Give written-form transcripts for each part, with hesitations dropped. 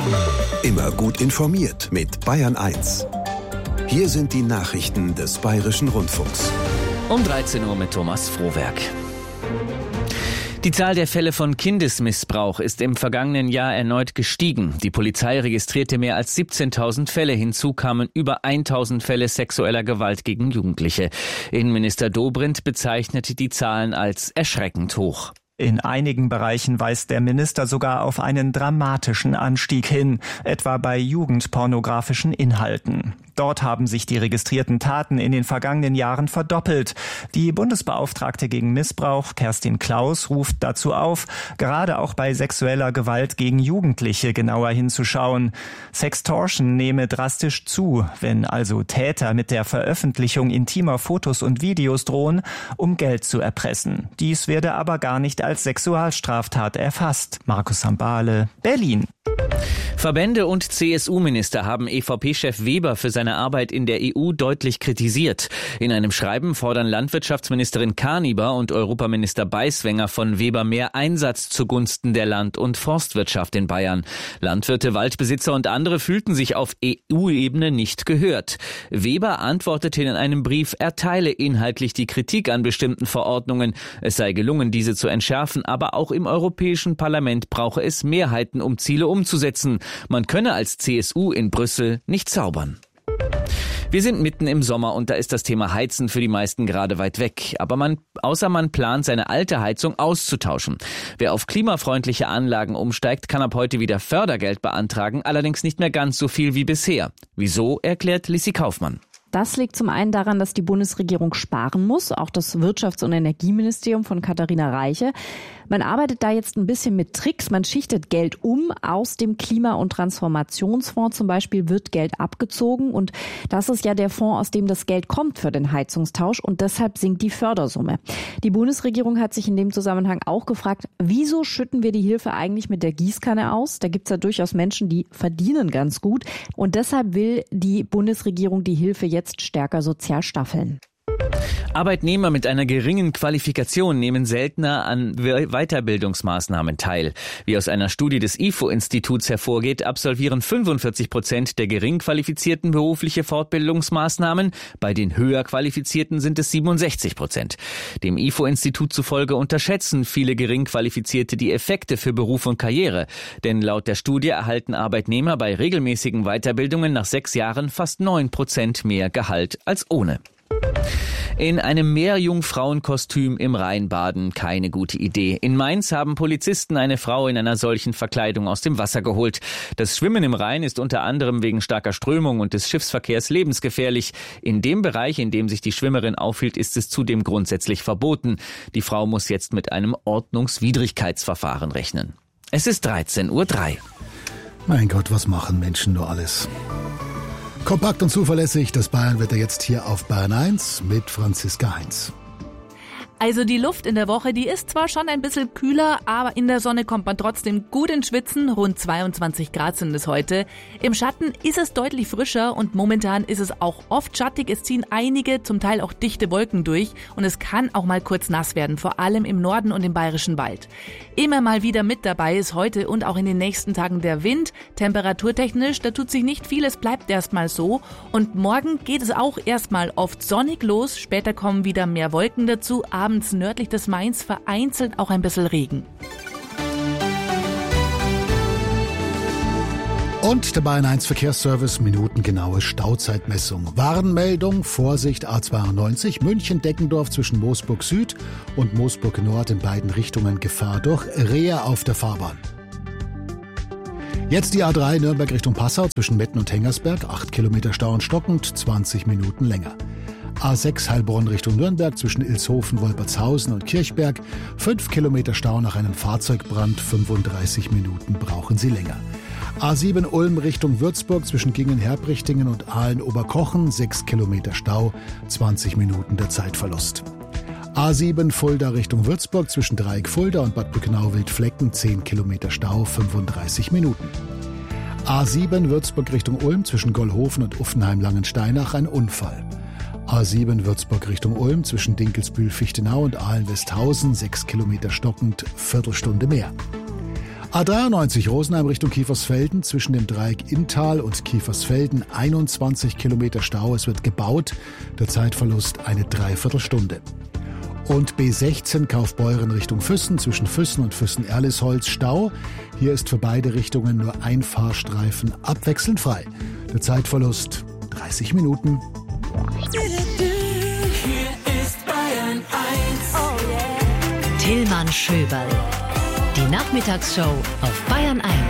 Immer gut informiert mit Bayern 1. Hier sind die Nachrichten des Bayerischen Rundfunks. Um 13 Uhr mit Thomas Frohwerk. Die Zahl der Fälle von Kindesmissbrauch ist im vergangenen Jahr erneut gestiegen. Die Polizei registrierte mehr als 17.000 Fälle. Hinzu kamen über 1.000 Fälle sexueller Gewalt gegen Jugendliche. Innenminister Dobrindt bezeichnete die Zahlen als erschreckend hoch. In einigen Bereichen weist der Minister sogar auf einen dramatischen Anstieg hin, etwa bei jugendpornografischen Inhalten. Dort haben sich die registrierten Taten in den vergangenen Jahren verdoppelt. Die Bundesbeauftragte gegen Missbrauch, Kerstin Klaus, ruft dazu auf, gerade auch bei sexueller Gewalt gegen Jugendliche genauer hinzuschauen. Sextortion nehme drastisch zu, wenn also Täter mit der Veröffentlichung intimer Fotos und Videos drohen, um Geld zu erpressen. Dies werde aber gar nicht als Sexualstraftat erfasst. Markus Sambale, Berlin. Verbände und CSU-Minister haben EVP-Chef Weber für seine Arbeit in der EU deutlich kritisiert. In einem Schreiben fordern Landwirtschaftsministerin Karniber und Europaminister Beiswenger von Weber mehr Einsatz zugunsten der Land- und Forstwirtschaft in Bayern. Landwirte, Waldbesitzer und andere fühlten sich auf EU-Ebene nicht gehört. Weber antwortete in einem Brief, er teile inhaltlich die Kritik an bestimmten Verordnungen. Es sei gelungen, diese zu entschärfen, aber auch im Europäischen Parlament brauche es Mehrheiten, um Ziele umzusetzen. Man könne als CSU in Brüssel nicht zaubern. Wir sind mitten im Sommer und da ist das Thema Heizen für die meisten gerade weit weg. Aber außer man plant, seine alte Heizung auszutauschen. Wer auf klimafreundliche Anlagen umsteigt, kann ab heute wieder Fördergeld beantragen, allerdings nicht mehr ganz so viel wie bisher. Wieso, erklärt Lissi Kaufmann. Das liegt zum einen daran, dass die Bundesregierung sparen muss, auch das Wirtschafts- und Energieministerium von Katharina Reiche. Man arbeitet da jetzt ein bisschen mit Tricks. Man schichtet Geld um. Aus dem Klima- und Transformationsfonds zum Beispiel wird Geld abgezogen. Und das ist ja der Fonds, aus dem das Geld kommt für den Heizungstausch. Und deshalb sinkt die Fördersumme. Die Bundesregierung hat sich in dem Zusammenhang auch gefragt, wieso schütten wir die Hilfe eigentlich mit der Gießkanne aus? Da gibt's ja durchaus Menschen, die verdienen ganz gut. Und deshalb will die Bundesregierung die Hilfe jetzt stärker sozial staffeln. Arbeitnehmer mit einer geringen Qualifikation nehmen seltener an Weiterbildungsmaßnahmen teil. Wie aus einer Studie des IFO-Instituts hervorgeht, absolvieren 45% der gering Qualifizierten berufliche Fortbildungsmaßnahmen. Bei den höher Qualifizierten sind es 67%. Dem IFO-Institut zufolge unterschätzen viele gering Qualifizierte die Effekte für Beruf und Karriere. Denn laut der Studie erhalten Arbeitnehmer bei regelmäßigen Weiterbildungen nach 6 Jahren fast 9% mehr Gehalt als ohne. In einem Meerjungfrauenkostüm im Rhein baden, keine gute Idee. In Mainz haben Polizisten eine Frau in einer solchen Verkleidung aus dem Wasser geholt. Das Schwimmen im Rhein ist unter anderem wegen starker Strömung und des Schiffsverkehrs lebensgefährlich. In dem Bereich, in dem sich die Schwimmerin aufhielt, ist es zudem grundsätzlich verboten. Die Frau muss jetzt mit einem Ordnungswidrigkeitsverfahren rechnen. Es ist 13:03 Uhr. Mein Gott, was machen Menschen nur alles? Kompakt und zuverlässig, das Bayernwetter jetzt hier auf Bayern 1 mit Franziska Heinz. Also die Luft in der Woche, die ist zwar schon ein bisschen kühler, aber in der Sonne kommt man trotzdem gut ins Schwitzen. Rund 22 Grad sind es heute. Im Schatten ist es deutlich frischer und momentan ist es auch oft schattig. Es ziehen einige, zum Teil auch dichte Wolken durch und es kann auch mal kurz nass werden, vor allem im Norden und im Bayerischen Wald. Immer mal wieder mit dabei ist heute und auch in den nächsten Tagen der Wind. Temperaturtechnisch, da tut sich nicht viel, es bleibt erstmal so. Und morgen geht es auch erstmal oft sonnig los. Später kommen wieder mehr Wolken dazu. Abends nördlich des Mains vereinzelt auch ein bisschen Regen. Und der Bayern 1 Verkehrsservice, minutengenaue Stauzeitmessung. Warnmeldung, Vorsicht A92, München-Deckendorf zwischen Moosburg Süd und Moosburg Nord in beiden Richtungen Gefahr durch Rehe auf der Fahrbahn. Jetzt die A3 Nürnberg Richtung Passau zwischen Metten und Hengersberg, 8 Kilometer Stau und stockend, 20 Minuten länger. A6 Heilbronn Richtung Nürnberg zwischen Ilshofen, Wolpertshausen und Kirchberg. 5 Kilometer Stau nach einem Fahrzeugbrand, 35 Minuten brauchen Sie länger. A7 Ulm Richtung Würzburg zwischen Gingen-Herbrichtingen und Aalen-Oberkochen. 6 Kilometer Stau, 20 Minuten der Zeitverlust. A7 Fulda Richtung Würzburg zwischen Dreieck Fulda und Bad Bücknau-Wildflecken. 10 Kilometer Stau, 35 Minuten. A7 Würzburg Richtung Ulm zwischen Gollhofen und Uffenheim-Langensteinach ein Unfall. A7 Würzburg Richtung Ulm zwischen Dinkelsbühl-Fichtenau und Aalen-Westhausen, 6 Kilometer stockend, Viertelstunde mehr. A93 Rosenheim Richtung Kiefersfelden, zwischen dem Dreieck Inntal und Kiefersfelden 21 Kilometer Stau. Es wird gebaut, der Zeitverlust eine Dreiviertelstunde. Und B16 Kaufbeuren Richtung Füssen, zwischen Füssen und Füssen-Erlisholz Stau. Hier ist für beide Richtungen nur ein Fahrstreifen abwechselnd frei. Der Zeitverlust 30 Minuten. Hier ist Bayern 1. Oh yeah. Tillmann Schöberl. Die Nachmittagsshow auf Bayern 1.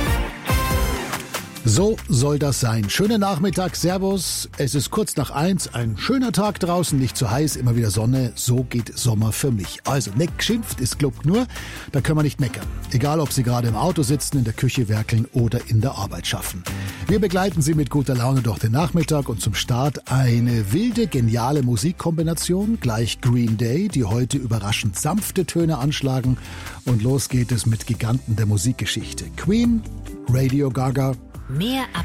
So soll das sein. Schönen Nachmittag, Servus. Es ist kurz nach 1, ein schöner Tag draußen, nicht zu heiß, immer wieder Sonne. So geht Sommer für mich. Also, nicht geschimpft, ist Club nur, da können wir nicht meckern. Egal, ob Sie gerade im Auto sitzen, in der Küche werkeln oder in der Arbeit schaffen. Wir begleiten Sie mit guter Laune durch den Nachmittag und zum Start eine wilde, geniale Musikkombination, gleich Green Day, die heute überraschend sanfte Töne anschlagen. Und los geht es mit Giganten der Musikgeschichte. Queen, Radio Gaga, Mehr